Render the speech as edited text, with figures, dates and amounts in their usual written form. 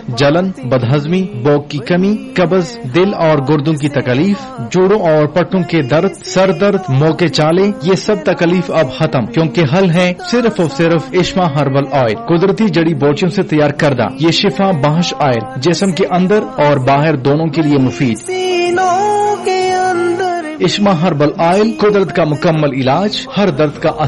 जलन, बदहजमी, भूख की कमी, कब्ज, दिल और गुर्दों की तकलीफ, जोड़ों और पट्टों के दर्द, सर दर्द, मोके चाले, ये सब तकलीफ अब खत्म, क्योंकि हल है सिर्फ और सिर्फ इश्मा हर्बल ऑयल। कुदरती जड़ी बूटियों से तैयार करदा ये शिफा बख्श ऑयल जिस्म के अंदर और बाहर दोनों के लिए मुफीद। इश्मा हर्बल ऑयल कुदरत का मुकम्मल इलाज, हर दर्द का